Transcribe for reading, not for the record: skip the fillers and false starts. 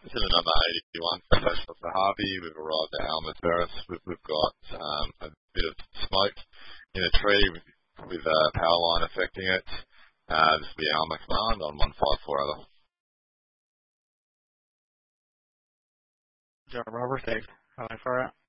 This is a number 81 professional for Harvey. We've arrived at Alma Terrace. We've got a bit of smoke in a tree with a power line affecting it. This will be Alma Command on 154 other. John Robert, thanks. 154 out.